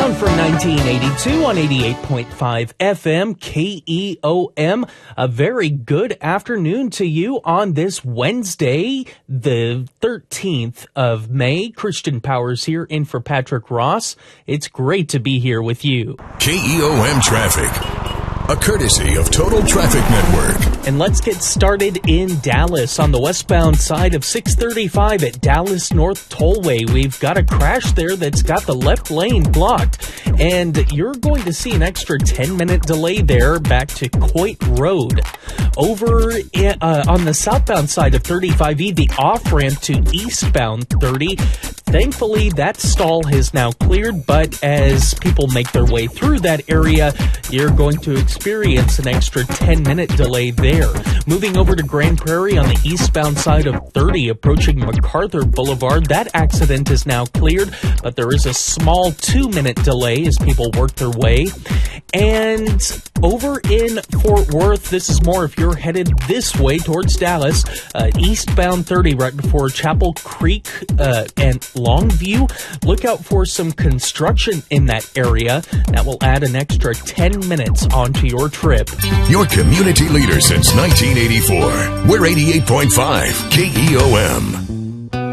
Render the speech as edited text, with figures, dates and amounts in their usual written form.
Around from 1982 on 88.5 FM KEOM. A very good afternoon to you on this Wednesday, the 13th of May. Christian Powers here in for Patrick Ross. It's great to be here with you. KEOM Traffic, a courtesy of Total Traffic Network. And let's get started in Dallas on the westbound side of 635 at Dallas North Tollway. We've got a crash there that's got the left lane blocked, and you're going to see an extra 10-minute delay there back to Coit Road. Over on the southbound side of 35E, the off-ramp to eastbound 30, thankfully that stall has now cleared, but as people make their way through that area, you're going to experience an extra 10-minute delay there. Moving over to Grand Prairie on the eastbound side of 30, approaching MacArthur Boulevard, that accident is now cleared, but there is a small 2-minute delay as people work their way. And over in Fort Worth, this is more if you're headed this way towards Dallas, eastbound 30 right before Chapel Creek and Longview. Look out for some construction in that area. That will add an extra 10 minutes onto your trip. Your community leader since 1984. We're 88.5 KEOM.